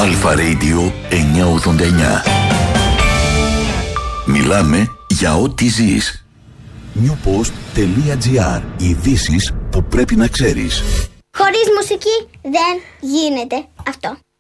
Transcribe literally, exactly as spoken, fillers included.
Αλφα Radio εννιακόσια ογδόντα εννιά. Μιλάμε για ό,τι ζεις. newpost.gr. Ειδήσεις που πρέπει να ξέρεις. Χωρίς μουσική δεν γίνεται αυτό.